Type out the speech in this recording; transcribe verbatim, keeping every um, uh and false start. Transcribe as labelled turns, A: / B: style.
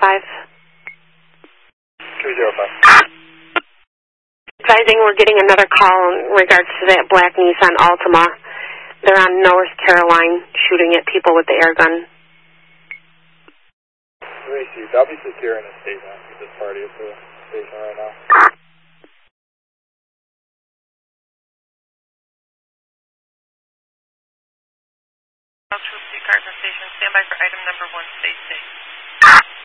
A: five.
B: three zero five.
A: Advising we're getting another call in regards to that black Nissan Altima. They're on North Caroline shooting at people with the air gun.
B: Let me see. I'll be securing the station. This party is the station right now.
C: Troops, cars on station. Stand by for item number one. Stay safe.